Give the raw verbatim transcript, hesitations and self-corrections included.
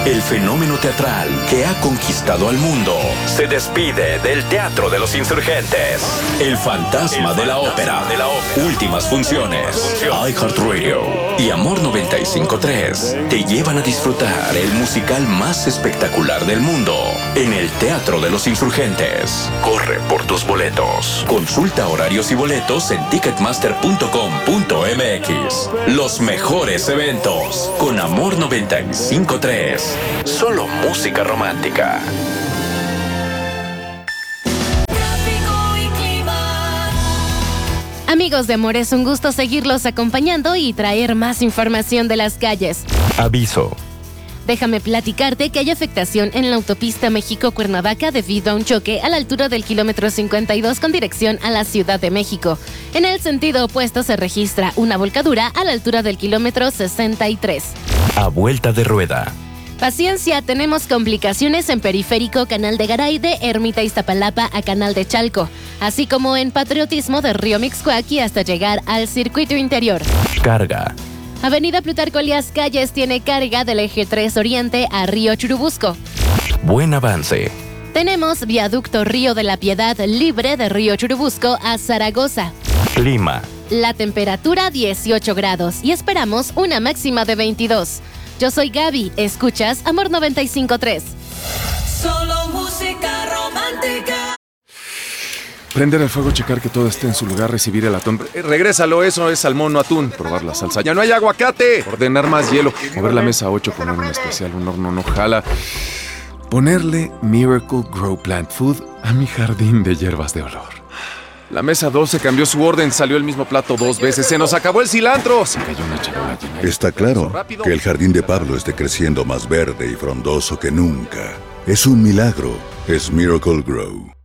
El fenómeno teatral que ha conquistado al mundo se despide del Teatro de los Insurgentes. El fantasma, el de, la ópera. de la ópera. Últimas funciones. iHeartRadio y Amor noventa y cinco punto tres te llevan a disfrutar el musical más espectacular del mundo en el Teatro de los Insurgentes. Corre por tus boletos. Consulta horarios y boletos en ticketmaster punto com punto m x. Los mejores eventos con Amor noventa y cinco punto tres. Solo música romántica. Amigos de Amor, es un gusto seguirlos acompañando y traer más información de las calles. Aviso. Déjame platicarte que hay afectación en la autopista México-Cuernavaca debido a un choque a la altura del kilómetro cincuenta y dos con dirección a la Ciudad de México. En el sentido opuesto se registra una volcadura a la altura del kilómetro sesenta y tres. A vuelta de rueda. Paciencia, tenemos complicaciones en Periférico Canal de Garay de Ermita Iztapalapa a Canal de Chalco, así como en Patriotismo de Río Mixcoaqui hasta llegar al circuito interior. Carga. Avenida Plutarco Elías Calles tiene carga del eje tres Oriente a Río Churubusco. Buen avance. Tenemos viaducto Río de la Piedad libre de Río Churubusco a Zaragoza. Clima. La temperatura dieciocho grados y esperamos una máxima de veintidós. Yo soy Gaby, escuchas Amor noventa y cinco punto tres. Solo música romántica. Prender el fuego, checar que todo esté en su lugar, recibir el atún. Eh, regrésalo, eso es salmón, no atún. Probar la salsa. ¡Ya no hay aguacate! Ordenar más hielo. Mover la mesa a ocho, poner un especial, un horno no jala. Ponerle Miracle Grow Plant Food a mi jardín de hierbas de olor. La mesa doce cambió su orden, salió el mismo plato dos veces. ¡Se nos acabó el cilantro! Se cayó una charola llena de... Está claro que el jardín de Pablo esté creciendo más verde y frondoso que nunca. Es un milagro. Es Miracle Grow.